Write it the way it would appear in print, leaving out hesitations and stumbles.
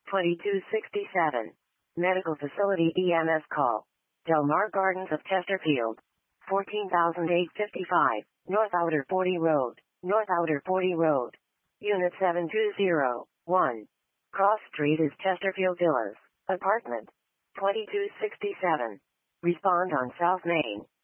2267. Medical Facility EMS call. Del Mar Gardens of Chesterfield. 14,855. North Outer 40 Road. North Outer 40 Road. Unit 7201. Cross Street is Chesterfield Villas. Apartment. 2267. Respond on South Main.